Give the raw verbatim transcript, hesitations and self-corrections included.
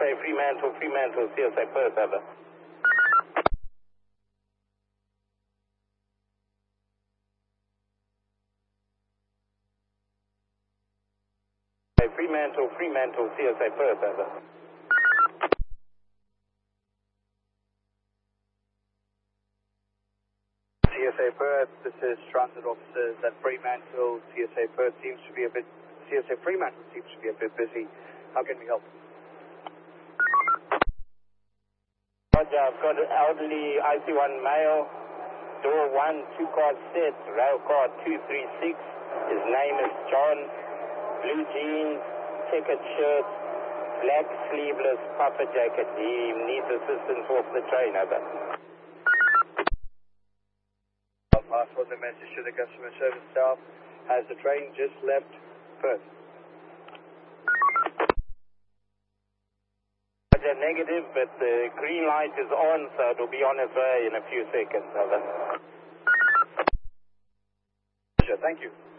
A Fremantle, Fremantle, C S A Perth, over. Fremantle, Fremantle, C S A Perth, over. C S A Perth, this is transit officers at Fremantle. C S A Perth seems to be a bit, C S A Fremantle seems to be a bit busy. How can we help? Roger, I've got an elderly I C one male, door one, two card set, rail car two three six. His name is John, blue jeans, checkered shirt, black sleeveless puffer jacket. He needs assistance off the train, over. I'll pass on the message to the customer service staff. Has the train just left Perth? Roger, negative, but the green light is on, so it'll be on its way in a few seconds, over. Thank you.